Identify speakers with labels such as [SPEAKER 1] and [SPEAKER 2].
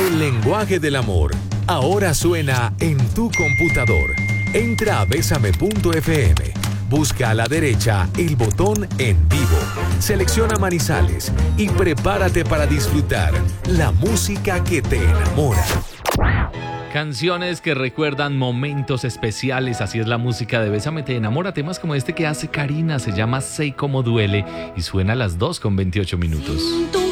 [SPEAKER 1] El lenguaje del amor ahora suena en tu computador. Entra a besame.fm. Busca a la derecha el botón En Vivo. Selecciona Manizales y prepárate para disfrutar la música que te enamora.
[SPEAKER 2] Canciones que recuerdan momentos especiales, así es la música de Bésame Te Enamora. Temas como este que hace Karina, se llama Sé Cómo Duele y suena a las 2:28.